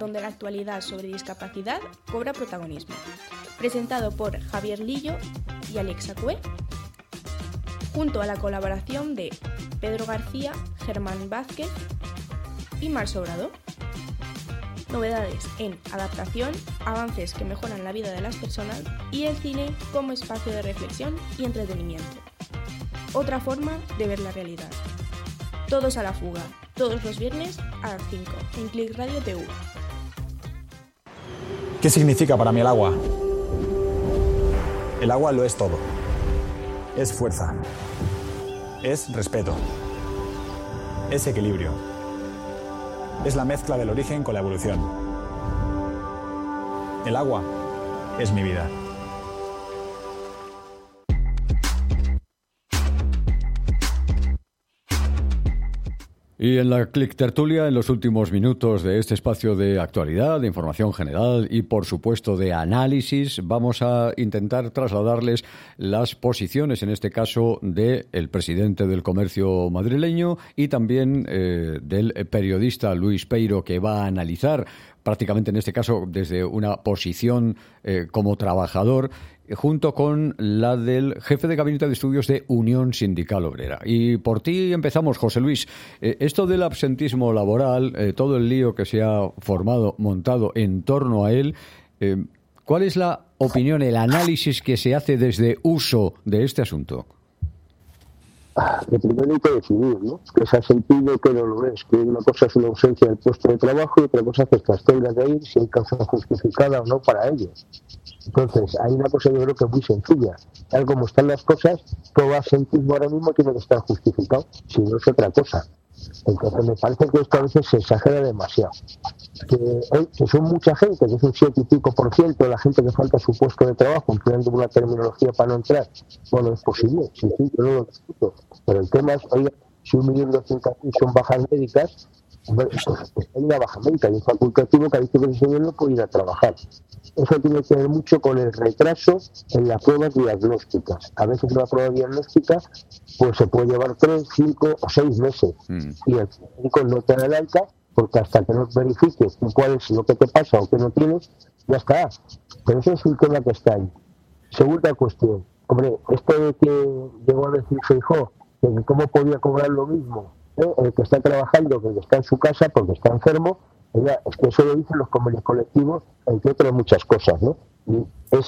donde la actualidad sobre discapacidad cobra protagonismo. Presentado por Javier Lillo y Alexa Cue, junto a la colaboración de Pedro García, Germán Vázquez y Mar Sobrado. Novedades en adaptación, avances que mejoran la vida de las personas y el cine como espacio de reflexión y entretenimiento. Otra forma de ver la realidad. Todos a la fuga, todos los viernes a las 5 en Click Radio TV. ¿Qué significa para mí el agua? El agua lo es todo. Es fuerza. Es respeto. Es equilibrio. Es la mezcla del origen con la evolución. El agua es mi vida. Y en la Click Tertulia, en los últimos minutos de este espacio de actualidad, de información general y, por supuesto, de análisis, vamos a intentar trasladarles las posiciones, en este caso, del presidente del comercio madrileño y también del periodista Luis Peiro, que va a analizar prácticamente en este caso desde una posición como trabajador, junto con la del jefe de gabinete de estudios de Unión Sindical Obrera. Y por ti empezamos, José Luis. Esto del absentismo laboral, todo el lío que se ha montado en torno a él, ¿cuál es la opinión, el análisis que se hace desde Uso de este asunto? Que primero hay que decidir, ¿no? Que se ha sentido que no lo es, que una cosa es una ausencia del puesto de trabajo y otra cosa es que las tengas de ir si hay causa justificada o no para ellos. Entonces, hay una cosa yo creo que es muy sencilla. Tal como están las cosas, todo absentismo ahora mismo tiene que estar justificado, si no es otra cosa. Entonces me parece que esto a veces se exagera demasiado. Que son mucha gente, que es un 7 y pico % de la gente que falta su puesto de trabajo, empleando una terminología para no entrar. Bueno, es posible, sí, yo no lo discuto. Pero el tema es, oiga, si 1.200.000 son bajas médicas, pues hay una baja médica y un facultativo que ha dicho que el señor no puede ir a trabajar. Eso tiene que ver mucho con el retraso en las pruebas diagnósticas. A veces una prueba diagnóstica pues se puede llevar 3, 5 o 6 meses y el médico no te da el alta porque hasta que no verifiques cuál es lo que te pasa o que no tienes, ya está. Pero eso es un tema que está ahí. Segunda cuestión. Hombre, esto de que llegó a decir Feijóo, de que cómo podía cobrar lo mismo el que está trabajando que el que está en su casa porque está enfermo, es que eso lo dicen los convenios colectivos, entre otras muchas cosas, ¿no? Y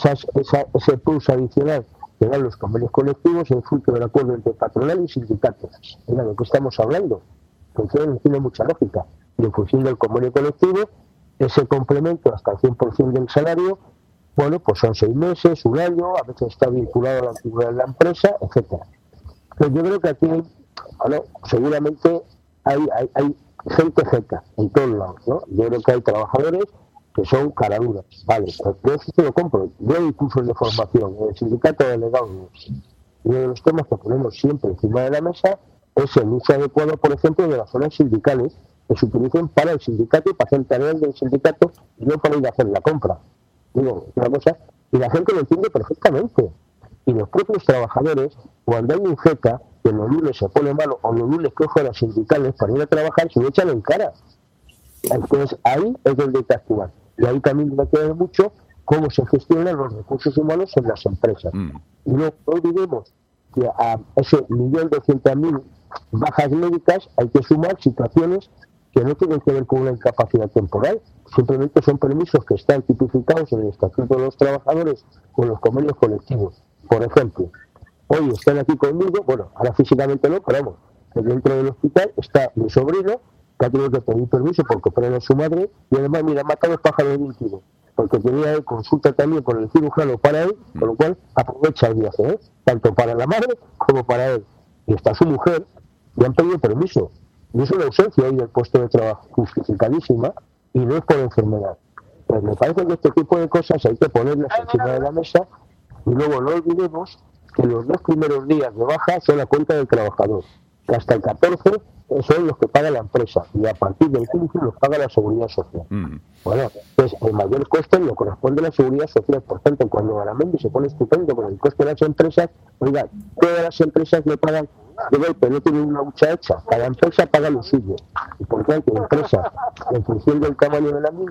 ese plus adicional que dan los convenios colectivos es fruto del acuerdo entre patronal y sindicatos. Era lo que estamos hablando. Entonces no tiene mucha lógica. Y en función del convenio colectivo, ese complemento hasta el 100% del salario, bueno, pues son 6 meses, 1 año, a veces está vinculado a la antigüedad de la empresa, etcétera. Pero yo creo que aquí, bueno, seguramente hay gente jeca en todos lados, ¿no? Yo creo que hay trabajadores que son caraduras, vale, pero eso te lo compro. Yo doy cursos de formación en el sindicato de delegados. Y uno de los temas que ponemos siempre encima de la mesa es el uso adecuado, por ejemplo, de las zonas sindicales que se utilicen para el sindicato y para hacer tareas del sindicato y no para ir a hacer la compra. Digo, una cosa, y la gente lo entiende perfectamente. Y los propios trabajadores, cuando hay un jeca que los lunes se pone malo o los lunes coge a las sindicales para ir a trabajar, se lo echan en cara. Entonces ahí es donde hay que actuar. Y ahí también va a quedar mucho cómo se gestionan los recursos humanos en las empresas. Y no olvidemos que a ese 1.200.000 bajas médicas hay que sumar situaciones que no tienen que ver con una incapacidad temporal, simplemente son permisos que están tipificados en el Estatuto de los Trabajadores o en los convenios colectivos. Por ejemplo, hoy están aquí conmigo, bueno, ahora físicamente no, pero vamos, dentro del hospital está mi sobrino, que ha tenido que pedir permiso porque opera a su madre, y además, mira, mata a los pájaros de un tiro, porque tenía consulta también con el cirujano para él, con lo cual aprovecha el viaje, tanto para la madre como para él. Y está su mujer, y han pedido permiso. Y es una ausencia ahí del puesto de trabajo justificadísima, y no es por enfermedad. Pues me parece que este tipo de cosas hay que ponerlas encima de la mesa, y luego no olvidemos que los 2 primeros días de baja son la cuenta del trabajador, que hasta el 14 son los que paga la empresa y a partir del 15 los paga la Seguridad Social. Bueno, pues el mayor coste lo corresponde a la Seguridad Social. Por tanto, cuando Garamendi se pone estupendo con el coste de las empresas, oiga, todas las empresas le pagan de golpe, no tienen una hucha hecha, cada empresa paga lo suyo. Y por tanto, empresas, en función del tamaño de la misma,